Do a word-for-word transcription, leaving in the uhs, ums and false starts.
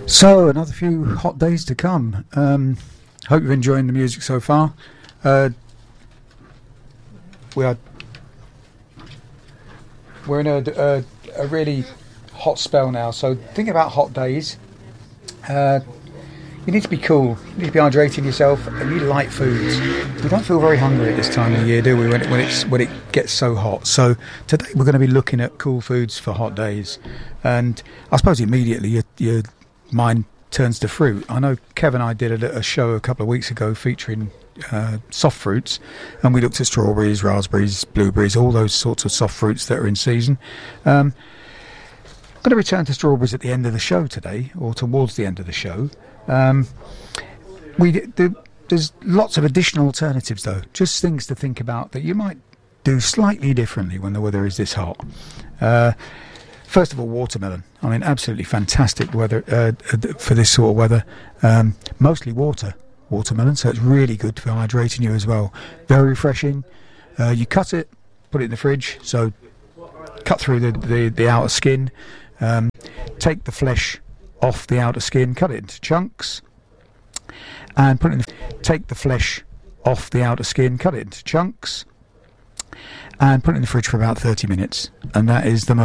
So, another few hot days to come. Um, hope you're enjoying the music so far. Uh, we are we're in a, a, a really hot spell now. So, think about hot days. Uh, you need to be cool. You need to be hydrating yourself, and you light foods. We don't feel very hungry at this time of year, do we? When it when it's when it gets so hot. So today we're going to be looking at cool foods for hot days, and I suppose immediately your your mind turns to fruit. I know Kev and I did a, a show a couple of weeks ago featuring uh, soft fruits, and we looked at strawberries, raspberries, blueberries, all those sorts of soft fruits that are in season. Um, I'm going to return to strawberries at the end of the show today, or towards the end of the show. Um, we the, there's lots of additional alternatives though, just things to think about that you might do slightly differently when the weather is this hot. Uh, first of all, watermelon. I mean, absolutely fantastic weather uh, for this sort of weather. Um, mostly water, watermelon, so it's really good for hydrating you as well. Very refreshing. Uh, you cut it, put it in the fridge, so cut through the, the, the outer skin, um, take the flesh off the outer skin, cut it into chunks, and put it in the, take the flesh off the outer skin, cut it into chunks, and put it in the fridge for about thirty minutes, and that is the most